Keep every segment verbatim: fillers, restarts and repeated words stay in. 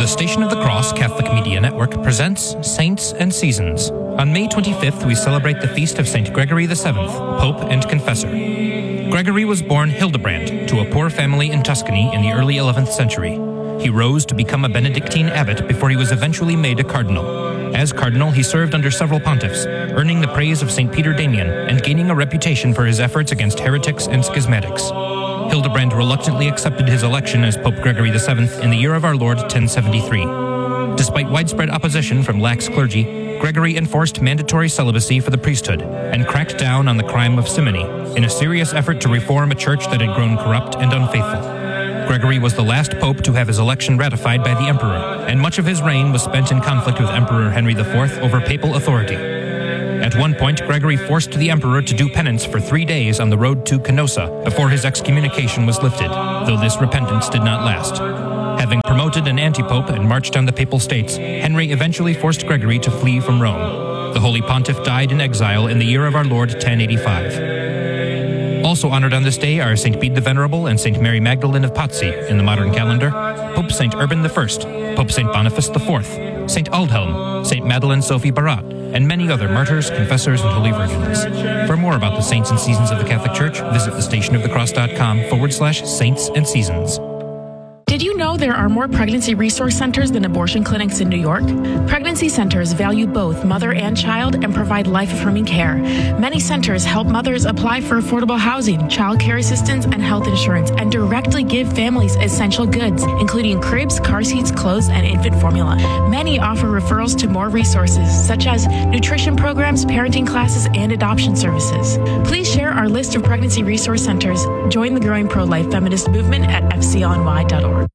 The Station of the Cross Catholic Media Network presents Saints and Seasons. On May twenty-fifth, we celebrate the feast of Saint Gregory the Seventh, Pope and Confessor. Gregory was born Hildebrand to a poor family in Tuscany in the early eleventh century. He rose to become a Benedictine abbot before he was eventually made a cardinal. As cardinal, he served under several pontiffs, earning the praise of Saint Peter Damian and gaining a reputation for his efforts against heretics and schismatics. Hildebrand reluctantly accepted his election as Pope Gregory the Seventh in the year of our Lord ten seventy-three. Despite widespread opposition from lax clergy, Gregory enforced mandatory celibacy for the priesthood and cracked down on the crime of simony in a serious effort to reform a church that had grown corrupt and unfaithful. Gregory was the last pope to have his election ratified by the emperor, and much of his reign was spent in conflict with Emperor Henry the Fourth over papal authority. At one point, Gregory forced the emperor to do penance for three days on the road to Canossa before his excommunication was lifted, though this repentance did not last. Having promoted an anti-pope and marched on the papal states, Henry eventually forced Gregory to flee from Rome. The Holy Pontiff died in exile in the year of our Lord ten eighty-five. Also honored on this day are Saint Bede the Venerable and Saint Mary Magdalene of Pazzi in the modern calendar, Pope Saint Urban the First, Pope Saint Boniface the Fourth, Saint Aldhelm, Saint Madeleine Sophie Barat, and many other martyrs, confessors, and holy virgins. For more about the saints and seasons of the Catholic Church, visit thestationofthecross.com forward slash saints and seasons. Did you know there are more pregnancy resource centers than abortion clinics in New York? Pregnancy centers value both mother and child and provide life-affirming care. Many centers help mothers apply for affordable housing, child care assistance, and health insurance, and directly give families essential goods, including cribs, car seats, clothes, and infant formula. Many offer referrals to more resources, such as nutrition programs, parenting classes, and adoption services. Please share our list of pregnancy resource centers. Join the growing pro-life feminist movement at f c l n y dot org.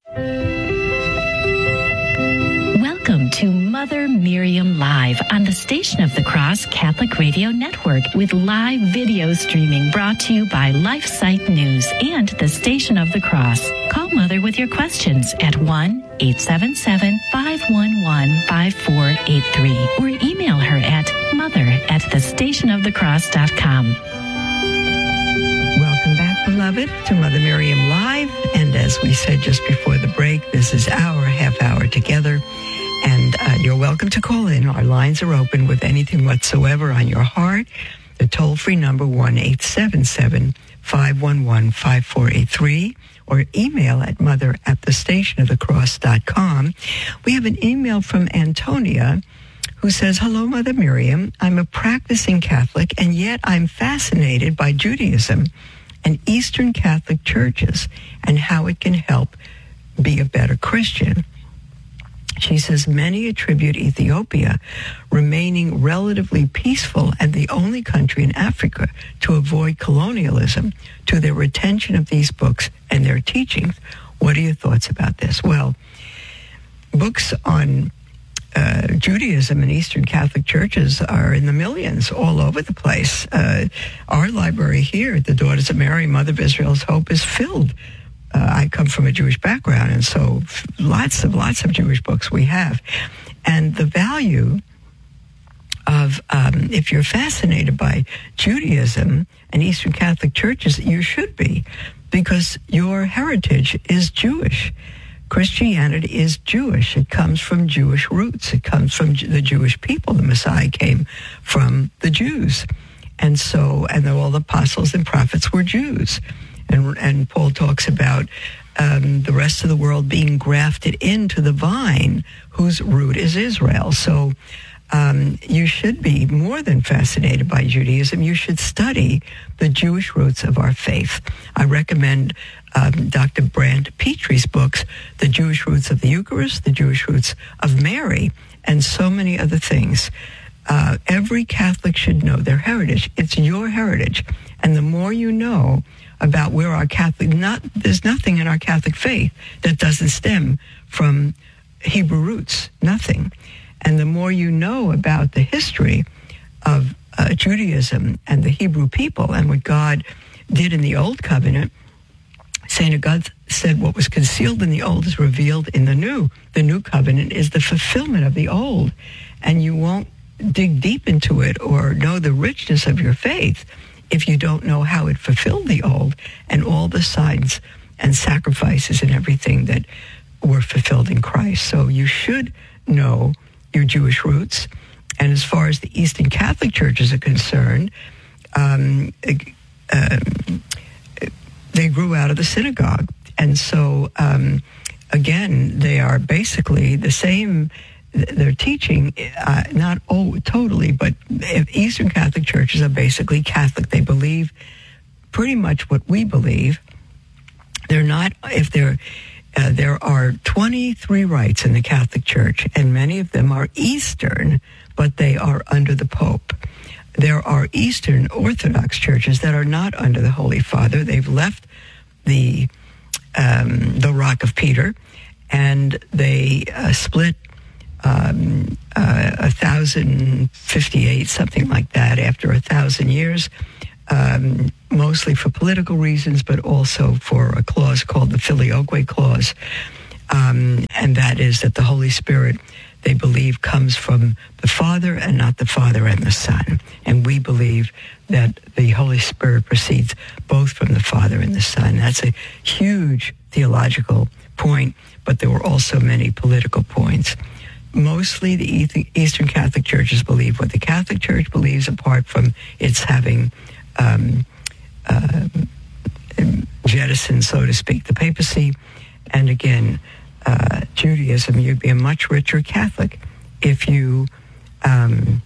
Welcome to Mother Miriam Live on the Station of the Cross Catholic Radio Network with live video streaming brought to you by LifeSite News and the Station of the Cross. Call Mother with your questions at one eight seven seven, five one one, five four eight three or email her at mother at the station of the cross dot com. Welcome back, beloved, to Mother Miriam Live. And as we said just before the break, this is our half hour together. And uh, you're welcome to call in. Our lines are open with anything whatsoever on your heart. The toll-free number, one eight seven seven, five one one, five four eight three, or email at mother at the station of the cross dot com. We have an email from Antonia who says, "Hello, Mother Miriam. I'm a practicing Catholic, and yet I'm fascinated by Judaism and Eastern Catholic churches and how it can help be a better Christian." She says, "Many attribute Ethiopia remaining relatively peaceful and the only country in Africa to avoid colonialism to their retention of these books and their teachings. What are your thoughts about this?" Well, books on uh, Judaism and Eastern Catholic churches are in the millions all over the place. Uh, our library here at the Daughters of Mary, Mother of Israel's Hope, is filled. Uh, I come from a Jewish background, and so lots of, lots of Jewish books we have. And the value of, um, if you're fascinated by Judaism and Eastern Catholic churches, you should be, because your heritage is Jewish. Christianity is Jewish. It comes from Jewish roots. It comes from the Jewish people. The Messiah came from the Jews. And so, and all the apostles and prophets were Jews. And, and Paul talks about um, the rest of the world being grafted into the vine whose root is Israel. So um, you should be more than fascinated by Judaism. You should study the Jewish roots of our faith. I recommend um, Doctor Brant Petrie's books, The Jewish Roots of the Eucharist, The Jewish Roots of Mary, and so many other things. Uh, every Catholic should know their heritage. It's your heritage. And the more you know about where our Catholic, not there's nothing in our Catholic faith that doesn't stem from Hebrew roots, nothing. And the more you know about the history of uh, Judaism and the Hebrew people and what God did in the Old Covenant, Saint Augustine said what was concealed in the Old is revealed in the New. The New Covenant is the fulfillment of the Old. And you won't dig deep into it or know the richness of your faith if you don't know how it fulfilled the Old and all the signs and sacrifices and everything that were fulfilled in Christ. So you should know your Jewish roots. And as far as the Eastern Catholic churches are concerned, um, uh, they grew out of the synagogue. And so, um, again, they are basically the same. They're teaching, uh, not oh, totally, but Eastern Catholic churches are basically Catholic. They believe pretty much what we believe. They're not, if they're, uh, there are twenty-three rites in the Catholic Church, and many of them are Eastern, but they are under the Pope. There are Eastern Orthodox churches that are not under the Holy Father. They've left the um, the Rock of Peter, and they uh, split um, uh, one thousand fifty-eight, something like that, after a thousand years. Um, mostly for political reasons, but also for a clause called the Filioque Clause. Um, and that is that the Holy Spirit, they believe, comes from the Father and not the Father and the Son. And we believe that the Holy Spirit proceeds both from the Father and the Son. That's a huge theological point, but there were also many political points. Mostly the Eastern Catholic churches believe what the Catholic Church believes, apart from its having Um, uh, jettison, so to speak, the papacy. And again, uh, Judaism, you'd be a much richer Catholic if you um,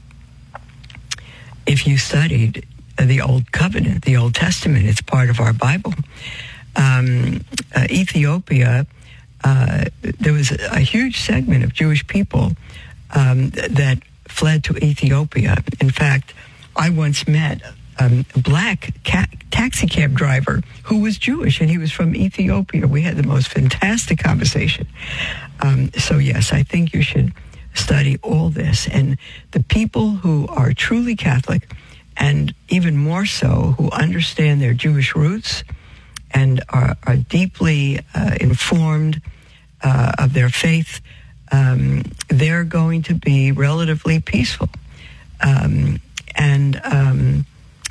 if you studied the Old Covenant, the Old Testament. It's part of our Bible. Um, uh, Ethiopia, uh, there was a, a huge segment of Jewish people um, that fled to Ethiopia. In fact, I once met Um, a black ca- taxi cab driver who was Jewish, and he was from Ethiopia. We had the most fantastic conversation. Um, so yes, I think you should study all this. And the people who are truly Catholic, and even more so, who understand their Jewish roots and are, are deeply uh, informed uh, of their faith, um, they're going to be relatively peaceful. Um, and... Um,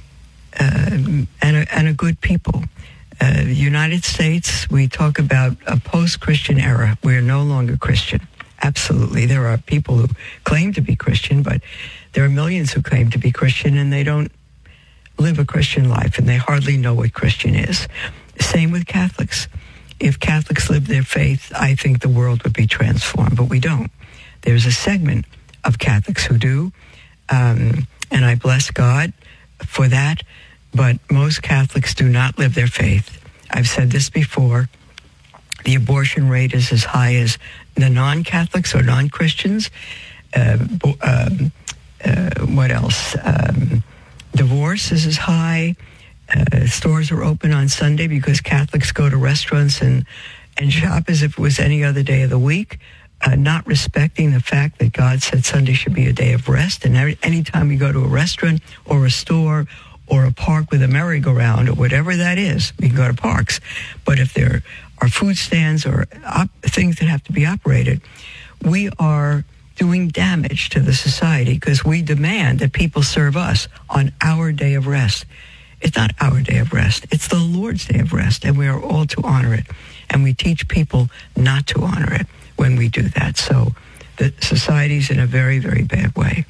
Uh, and, a, and a good people. Uh, the United States, we talk about a post-Christian era. We're no longer Christian. Absolutely. There are people who claim to be Christian, but there are millions who claim to be Christian, and they don't live a Christian life, and they hardly know what Christian is. Same with Catholics. If Catholics lived their faith, I think the world would be transformed, but we don't. There's a segment of Catholics who do, um, and I bless God for that. But most Catholics do not live their faith. I've said this before. The abortion rate is as high as the non-Catholics or non-Christians. Uh, um, uh, what else? Um, divorce is as high. Uh, stores are open on Sunday because Catholics go to restaurants and, and shop as if it was any other day of the week, uh, not respecting the fact that God said Sunday should be a day of rest. And every, anytime you go to a restaurant or a store or a park with a merry-go-round or whatever that is, we can go to parks. But if there are food stands or op- things that have to be operated, we are doing damage to the society because we demand that people serve us on our day of rest. It's not our day of rest. It's the Lord's day of rest, and we are all to honor it. And we teach people not to honor it when we do that. So the society's in a very, very bad way.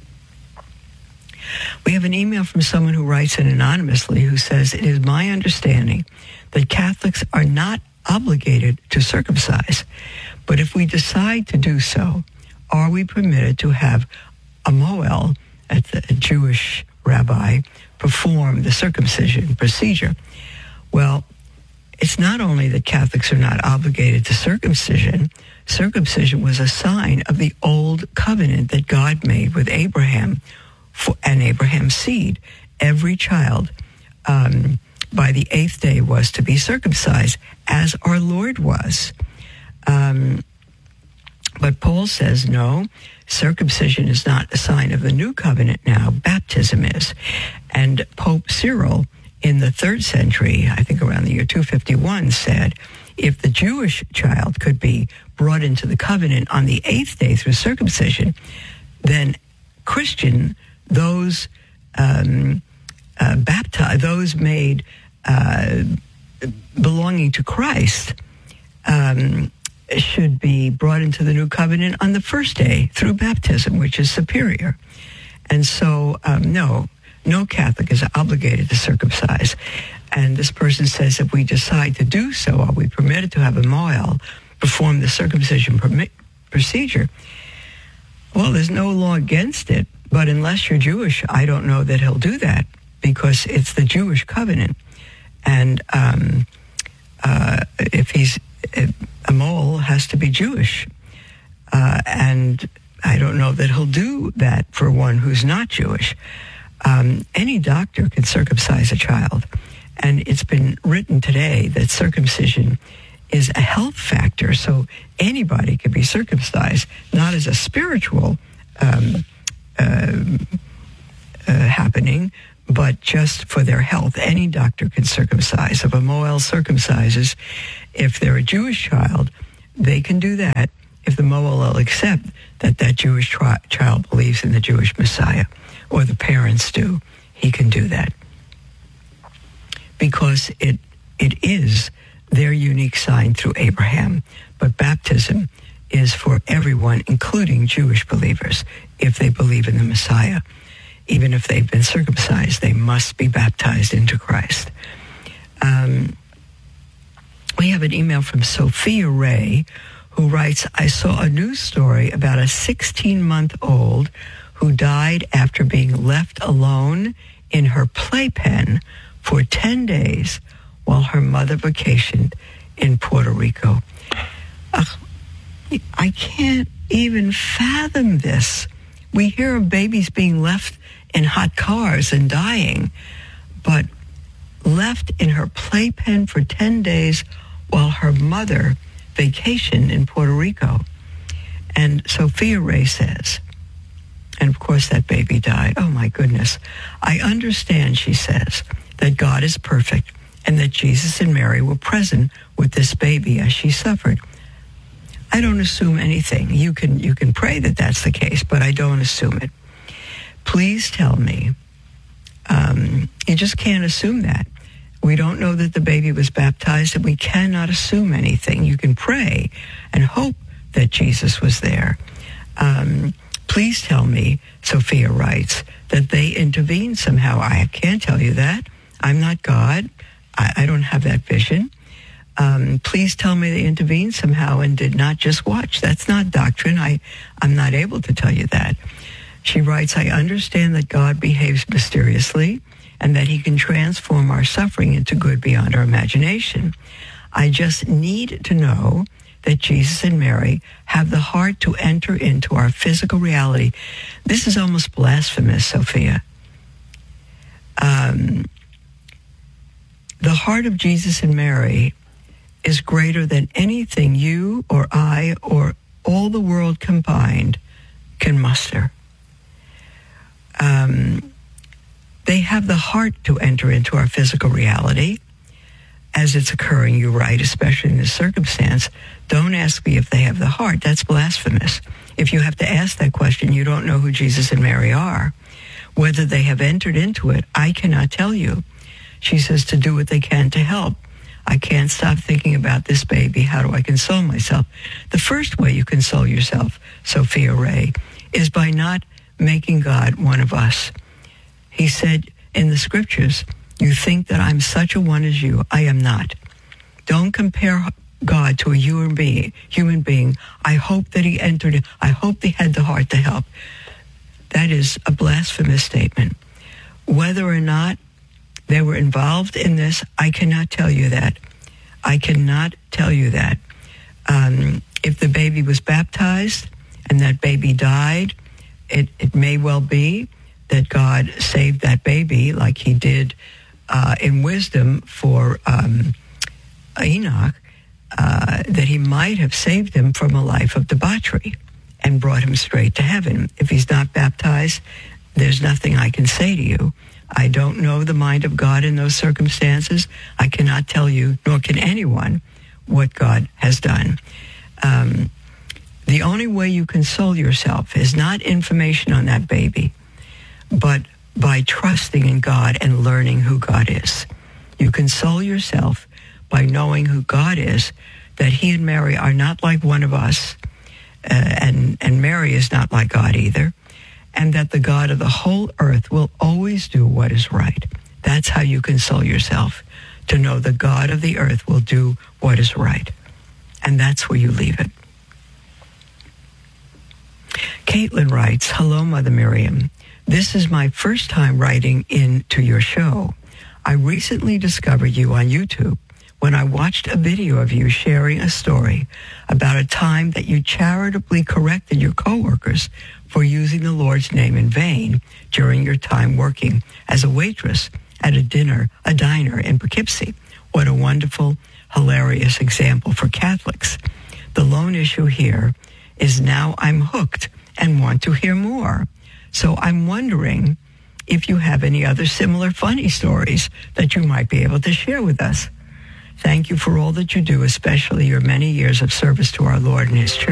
We have an email from someone who writes in anonymously who says, "It is my understanding that Catholics are not obligated to circumcise, but if we decide to do so, are we permitted to have a Moel, a Jewish rabbi, perform the circumcision procedure?" Well, it's not only that Catholics are not obligated to circumcision. Circumcision was a sign of the old covenant that God made with Abraham for, and Abraham's seed. Every child um, by the eighth day was to be circumcised, as our Lord was. Um, but Paul says, no, circumcision is not a sign of the new covenant now. Baptism is. And Pope Cyril, in the third century, I think around the year two fifty-one, said, if the Jewish child could be brought into the covenant on the eighth day through circumcision, then Christian, those um, uh, baptized, those made uh, belonging to Christ, um, should be brought into the new covenant on the first day through baptism, which is superior. And so, um, no, no Catholic is obligated to circumcise. And this person says, if we decide to do so, are we permitted to have a mohel perform the circumcision permi- procedure? Well, there's no law against it, but unless you're Jewish, I don't know that he'll do that, because it's the Jewish covenant. And um, uh, if he's a mole, has to be Jewish. Uh, and I don't know that he'll do that for one who's not Jewish. Um, any doctor can circumcise a child. And it's been written today that circumcision is a health factor. So anybody can be circumcised, not as a spiritual um, uh, uh, happening, but just for their health. Any doctor can circumcise. If a mohel circumcises, if they're a Jewish child, they can do that if the mohel will accept that that Jewish tri- child believes in the Jewish Messiah, or the parents do. He can do that. Because it it is their unique sign through Abraham. But baptism is for everyone, including Jewish believers, if they believe in the Messiah. Even if they've been circumcised, they must be baptized into Christ. Um, we have an email from Sophia Ray, who writes, I saw a news story about a sixteen-month-old who died after being left alone in her playpen for ten days while her mother vacationed in Puerto Rico. Uh, I can't even fathom this. We hear of babies being left in hot cars and dying, but left in her playpen for ten days while her mother vacationed in Puerto Rico. And Sophia Ray says, and of course that baby died. Oh my goodness. I understand, she says, that God is perfect and that Jesus and Mary were present with this baby as she suffered. I don't assume anything. You can you can pray that that's the case, but I don't assume it. Please tell me. Um, you just can't assume that. We don't know that the baby was baptized, and we cannot assume anything. You can pray and hope that Jesus was there. Um, please tell me, Sophia writes, that they intervened somehow. I can't tell you that. I'm not God. I, I don't have that vision. Um, please tell me they intervened somehow and did not just watch. That's not doctrine. I, I'm not able to tell you that. She writes, I understand that God behaves mysteriously and that he can transform our suffering into good beyond our imagination. I just need to know that Jesus and Mary have the heart to enter into our physical reality. This is almost blasphemous, Sophia. Um, the heart of Jesus and Mary is greater than anything you or I or all the world combined can muster. Um, they have the heart to enter into our physical reality as it's occurring, you write, especially in this circumstance. Don't ask me if they have the heart. That's blasphemous. If you have to ask that question, you don't know who Jesus and Mary are. Whether they have entered into it, I cannot tell you. She says to do what they can to help. I can't stop thinking about this baby. How do I console myself? The first way you console yourself, Sophia Ray, is by not making God one of us. He said in the scriptures, you think that I'm such a one as you. I am not. Don't compare God to a human being. Human being. I hope that he entered. I hope they had the heart to help. That is a blasphemous statement. Whether or not they were involved in this, I cannot tell you that. I cannot tell you that. Um, if the baby was baptized and that baby died, it, it may well be that God saved that baby like he did uh, in wisdom for um, Enoch, uh, that he might have saved him from a life of debauchery and brought him straight to heaven. If he's not baptized, there's nothing I can say to you. I don't know the mind of God in those circumstances. I cannot tell you, nor can anyone, what God has done. Um, the only way you console yourself is not information on that baby, but by trusting in God and learning who God is. You console yourself by knowing who God is, that he and Mary are not like one of us, uh, and, and Mary is not like God either, and that the God of the whole earth will always do what is right. That's how you console yourself, to know the God of the earth will do what is right. And that's where you leave it. Caitlin writes, hello, Mother Miriam. This is my first time writing into your show. I recently discovered you on YouTube when I watched a video of you sharing a story about a time that you charitably corrected your coworkers for using the Lord's name in vain during your time working as a waitress at a dinner, a diner in Poughkeepsie. What a wonderful, hilarious example for Catholics. The lone issue here is now I'm hooked and want to hear more. So I'm wondering if you have any other similar funny stories that you might be able to share with us. Thank you for all that you do, especially your many years of service to our Lord and His Church.